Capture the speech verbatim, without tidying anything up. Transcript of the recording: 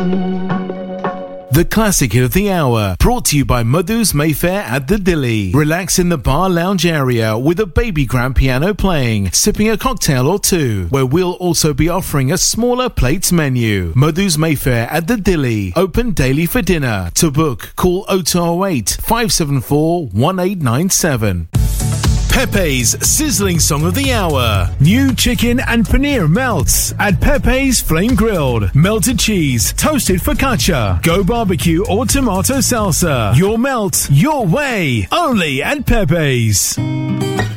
The classic hit of the hour, brought to you by Madhu's Mayfair at the Dilly. Relax in the bar lounge area with a baby grand piano playing, sipping a cocktail or two, where we'll also be offering a smaller plates menu. Madhu's Mayfair at the Dilly, open daily for dinner. To book, call oh two oh eight, five seven four, one eight nine seven. Pepe's sizzling song of the hour. New chicken and paneer melts at Pepe's Flame Grilled. Melted cheese, toasted focaccia, go barbecue or tomato salsa. Your melt, your way. Only at Pepe's.